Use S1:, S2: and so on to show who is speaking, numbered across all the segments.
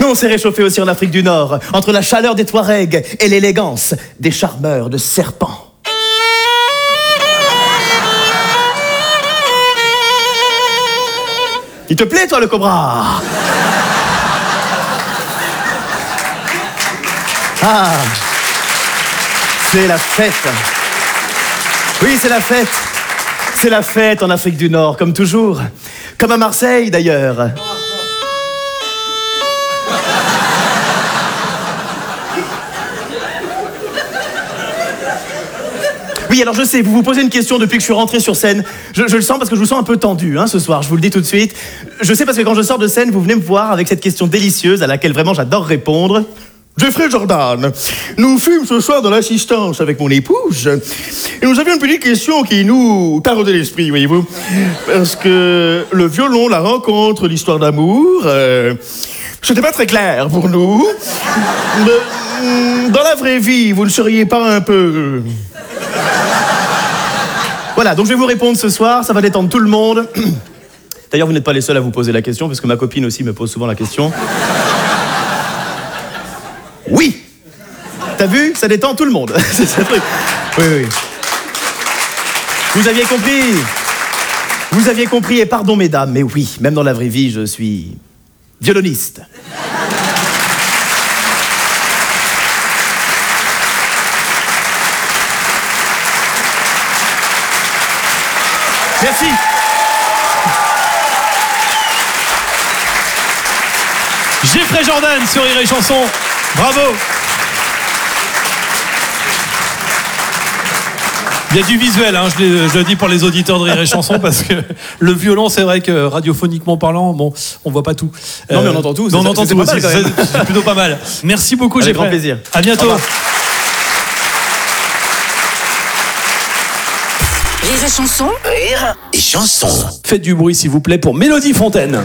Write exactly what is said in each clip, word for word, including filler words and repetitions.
S1: On s'est réchauffé aussi en Afrique du Nord, entre la chaleur des Touaregs et l'élégance des charmeurs de serpents. Il te plaît, toi, le cobra? Ah, c'est la fête. Oui, c'est la fête. C'est la fête en Afrique du Nord, comme toujours. Comme à Marseille, d'ailleurs. Oui, alors je sais, vous vous posez une question depuis que je suis rentré sur scène. Je, je le sens parce que je vous sens un peu tendu hein, ce soir, je vous le dis tout de suite. Je sais parce que quand je sors de scène, vous venez me voir avec cette question délicieuse à laquelle vraiment j'adore répondre. Jeffrey Jordan, nous fûmes ce soir dans l'assistance avec mon épouse et nous avions une petite question qui nous taraudait l'esprit, voyez-vous. Parce que le violon, la rencontre, l'histoire d'amour, euh, c'était pas très clair pour nous. Mais, dans la vraie vie, vous ne seriez pas un peu... Voilà, donc je vais vous répondre ce soir, ça va détendre tout le monde. D'ailleurs, vous n'êtes pas les seuls à vous poser la question, parce que ma copine aussi me pose souvent la question. Oui! T'as vu? Ça détend tout le monde. C'est ce truc. Oui, oui. Vous aviez compris? Vous aviez compris, et pardon mesdames, mais oui, même dans la vraie vie, je suis violoniste. Merci.
S2: Jeffrey Jordan sur Rire et Chanson. Bravo. Il y a du visuel, hein, je, le, je le dis pour les auditeurs de Rire et Chanson, parce que le violon, c'est vrai que radiophoniquement parlant, bon, on voit pas tout.
S1: Non, mais on entend tout.
S2: Non, on entend tout aussi, c'est, c'est plutôt pas mal. Merci beaucoup, Jeffrey.
S1: Avec grand plaisir.
S2: À bientôt.
S3: Rire et Chanson.
S4: Rire et Chanson.
S2: Faites du bruit, s'il vous plaît, pour Mélodie Fontaine.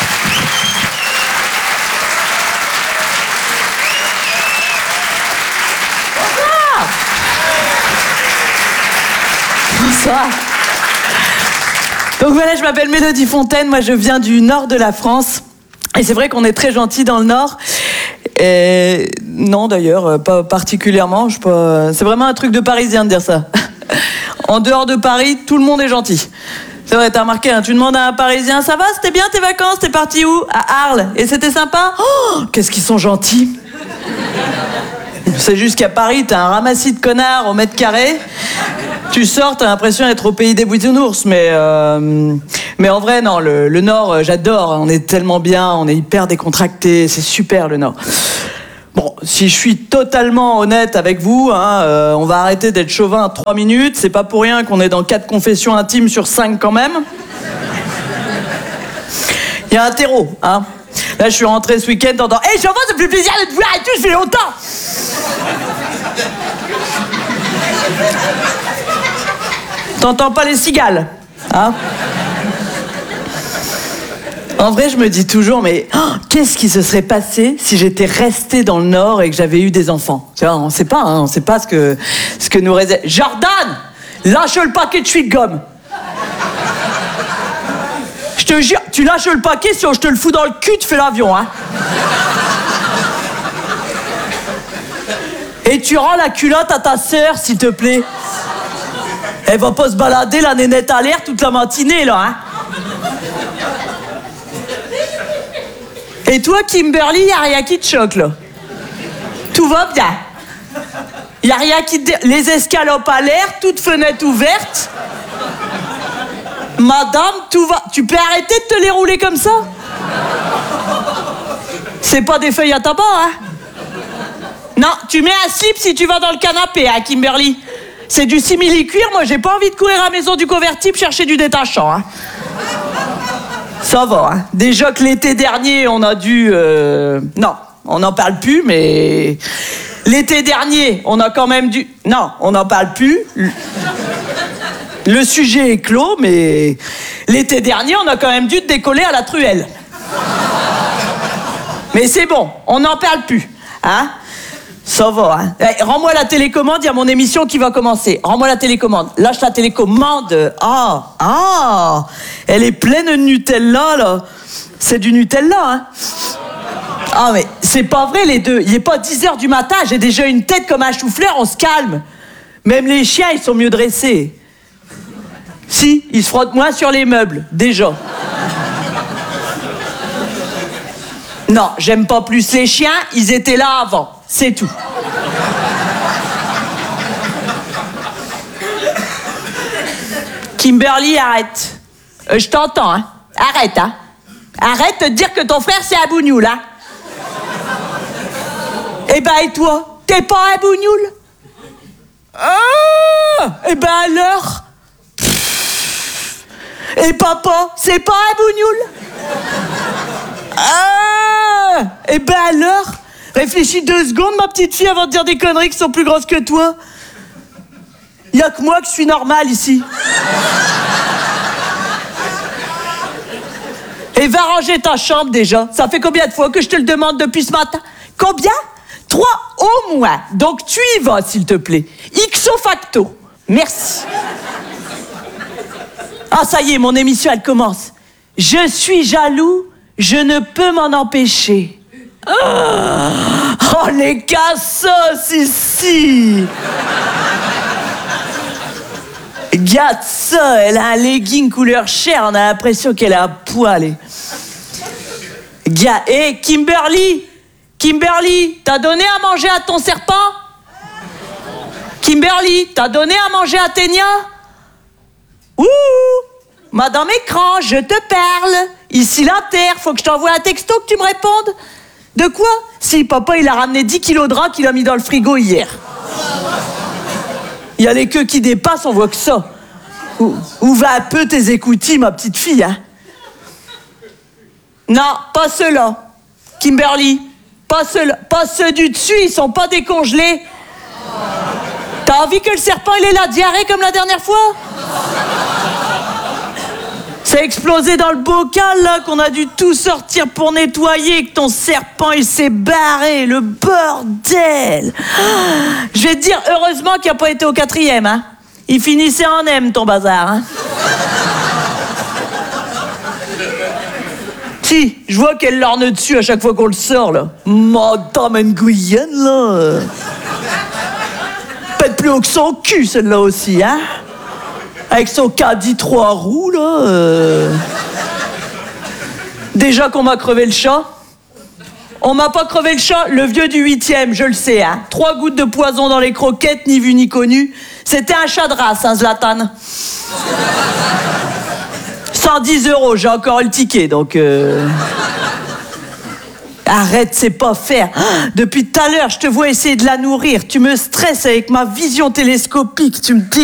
S5: Bonsoir. Donc voilà, je m'appelle Mélodie Fontaine, moi je viens du nord de la France. Et c'est vrai qu'on est très gentils dans le nord. Et non d'ailleurs, pas particulièrement. Je pas... C'est vraiment un truc de Parisien de dire ça. En dehors de Paris, tout le monde est gentil. C'est vrai, t'as remarqué, hein, tu demandes à un Parisien, ça va, c'était bien tes vacances, t'es parti où? À Arles. Et c'était sympa? Oh, qu'est-ce qu'ils sont gentils. C'est juste qu'à Paris, t'as un ramassis de connards au mètre carré. Tu sors, t'as l'impression d'être au pays des bisounours, mais euh, mais en vrai, non, le, le Nord, j'adore. On est tellement bien, on est hyper décontracté, c'est super le Nord. Bon, si je suis totalement honnête avec vous, hein, euh, on va arrêter d'être chauvin à trois minutes. C'est pas pour rien qu'on est dans quatre confessions intimes sur cinq quand même. Il y a un terreau, hein. Là, je suis rentré ce week-end en disant « Hey, chauvin, ça me fait plaisir de te voir et tout, ça fait longtemps !» T'entends pas les cigales, hein? En vrai, je me dis toujours, mais oh, qu'est-ce qui se serait passé si j'étais restée dans le Nord et que j'avais eu des enfants? Tu vois, on sait pas, hein, on sait pas ce que, ce que nous réserve. Jordan, lâche le paquet de chewing-gum. Je te jure, tu lâches le paquet, sinon je te le fous dans le cul, tu fais l'avion, hein? Et tu rends la culotte à ta sœur, s'il te plaît. Elle va pas se balader, la nénette à l'air, toute la matinée, là, hein. Et toi, Kimberly, y a rien qui te choque, là. Tout va bien. Y a rien qui te... Les escalopes à l'air, toute fenêtre ouverte. Madame, tout va... Tu peux arrêter de te les rouler comme ça? C'est pas des feuilles à tabac, hein. Non, tu mets un slip si tu vas dans le canapé, hein, Kimberly. C'est du simili-cuir, moi j'ai pas envie de courir à la maison du convertible chercher du détachant, hein. Ça va, hein. Déjà que l'été dernier, on a dû... Euh... Non, on n'en parle plus, mais... L'été dernier, on a quand même dû... Non, on n'en parle plus. Le sujet est clos, mais... L'été dernier, on a quand même dû décoller à la truelle. Mais c'est bon, on n'en parle plus, hein. Ça va, hein. Hey, rends-moi la télécommande, il y a mon émission qui va commencer. Rends-moi la télécommande. Lâche la télécommande. Ah, ah, elle est pleine de Nutella, là. C'est du Nutella, hein. Ah, mais C'est pas vrai, les deux. Il est pas dix heures du matin, j'ai déjà une tête comme un chou-fleur, on se calme. Même les chiens, ils sont mieux dressés. Si, ils se frottent moins sur les meubles, déjà. Non, j'aime pas plus les chiens, ils étaient là avant, c'est tout. Kimberly, arrête. Euh, je t'entends, hein. Arrête, hein. Arrête de dire que ton frère, c'est un bougnoul, hein. Eh ben, et toi, t'es pas un bougnoul? Ah, eh ben alors? Et papa, c'est pas un bougnoul? Ah, eh ben alors? Réfléchis deux secondes, ma petite fille, avant de dire des conneries qui sont plus grosses que toi. Y'a que moi que je suis normale ici. Et va ranger ta chambre déjà. Ça fait combien de fois que je te le demande depuis ce matin? Combien? Trois au moins. Donc tu y vas, s'il te plaît. Ixo facto. Merci. Ah, ça y est, mon émission, elle commence. Je suis jaloux, je ne peux m'en empêcher. Oh, oh les cassos ici. Regarde ça, elle a un legging couleur chair, on a l'impression qu'elle a un poil. Regarde, hé, hey, Kimberly, Kimberly, t'as donné à manger à ton serpent? Kimberly, t'as donné à manger à Ténia? Ouh, Madame Écran, je te parle. Ici la terre, faut que je t'envoie un texto que tu me répondes. De quoi? Si, papa, il a ramené dix kilos de rats qu'il a mis dans le frigo hier. Il y a les queues qui dépassent, on voit que ça. Où, où va un peu tes écoutilles, ma petite fille, hein? Non, pas ceux-là. Kimberly, pas ceux-là. Pas ceux du dessus, ils sont pas décongelés. T'as envie que le serpent, il ait la diarrhée comme la dernière fois? C'est explosé dans le bocal, là, qu'on a dû tout sortir pour nettoyer, que ton serpent, il s'est barré, le bordel. Je vais te dire, heureusement qu'il n'a pas été au quatrième, hein. Il finissait en M, ton bazar, hein. Si, je vois qu'elle lorne dessus à chaque fois qu'on le sort, là. Madame Nguyen, là. Pète plus haut que son cul, celle-là aussi, hein. Avec son caddie trois roues, là. Euh... Déjà qu'on m'a crevé le chat. On m'a pas crevé le chat, le vieux du huitième, je le sais, hein. Trois gouttes de poison dans les croquettes, ni vu ni connu. C'était un chat de race, hein, Zlatan. cent dix euros, j'ai encore le ticket, donc... Euh... Arrête, c'est pas faire. Depuis tout à l'heure, je te vois essayer de la nourrir. Tu me stresses avec ma vision télescopique. Tu me dis...